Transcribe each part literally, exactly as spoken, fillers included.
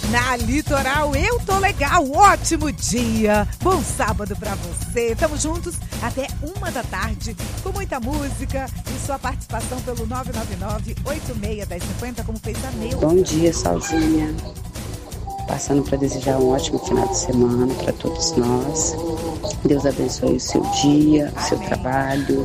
Na Litoral, eu tô legal, ótimo dia, bom sábado pra você. Estamos juntos até uma da tarde, com muita música e sua participação pelo nove nove nove, oito seis um zero cinco zero, como fez a Neuza. Bom dia, Salzinha. Passando para desejar um ótimo final de semana para todos nós. Deus abençoe o seu dia, o seu trabalho.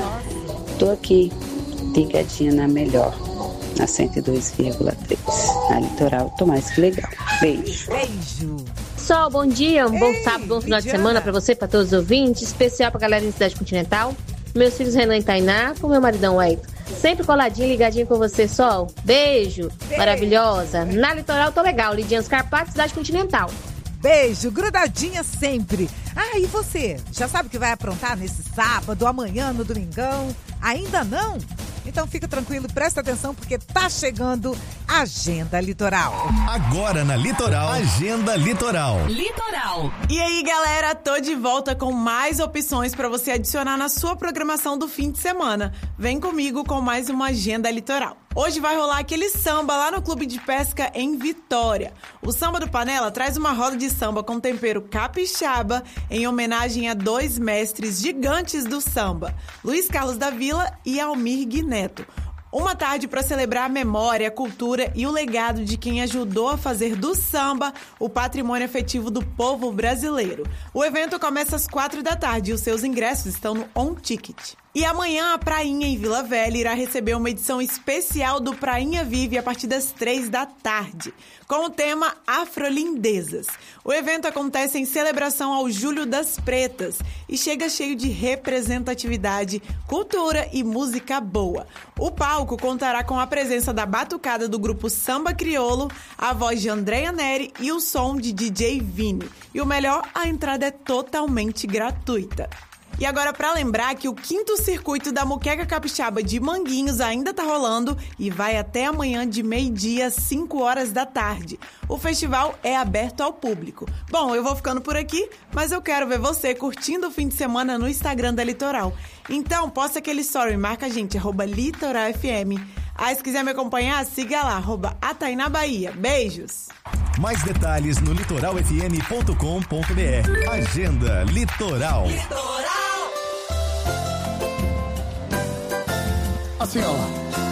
Tô aqui, ligadinha na melhor, na cento e dois vírgula três. Na Litoral, tô mais que legal. Beijo. Beijo. Sol, bom dia, um Ei, bom sábado, bom final Lidiana. de semana pra você, pra todos os ouvintes, especial pra galera da Cidade Continental, meus filhos Renan e Tainá, pro meu maridão Wellington. Sempre coladinho, ligadinho com você, Sol. Beijo, Beijo. Maravilhosa. Na Litoral, tô legal, Lidiana Scarpato, Cidade Continental. Beijo, grudadinha sempre. Ah, e você? Já sabe o que vai aprontar nesse sábado, amanhã, no domingão? Ainda não? Então fica tranquilo, presta atenção, porque tá chegando a Agenda Litoral. Agora na Litoral, Agenda Litoral. Litoral. E aí, galera, tô de volta com mais opções para você adicionar na sua programação do fim de semana. Vem comigo com mais uma Agenda Litoral. Hoje vai rolar aquele samba lá no Clube de Pesca em Vitória. O Samba do Panela traz uma roda de samba com tempero capixaba em homenagem a dois mestres gigantes do samba, Luiz Carlos da Vila e Almir Neto. Uma tarde para celebrar a memória, a cultura e o legado de quem ajudou a fazer do samba o patrimônio afetivo do povo brasileiro. O evento começa às quatro da tarde e os seus ingressos estão no On Ticket. E amanhã a Prainha em Vila Velha irá receber uma edição especial do Prainha Vive a partir das três da tarde, com o tema Afrolindezas. O evento acontece em celebração ao Júlio das Pretas e chega cheio de representatividade, cultura e música boa. O palco contará com a presença da batucada do grupo Samba Criolo, a voz de Andréa Neri e o som de D J Vini. E o melhor, a entrada é totalmente gratuita. E agora, para lembrar que o quinto circuito da Muqueca Capixaba de Manguinhos ainda tá rolando e vai até amanhã de meio-dia às cinco horas da tarde. O festival é aberto ao público. Bom, eu vou ficando por aqui, mas eu quero ver você curtindo o fim de semana no Instagram da Litoral. Então, posta aquele story, marca a gente, arroba Litoral F M. Ah, se quiser me acompanhar, siga lá, arroba Ataína Bahia. Beijos! Mais detalhes no litoral f m ponto com ponto b r. Agenda Litoral. Litoral! Assim, ó.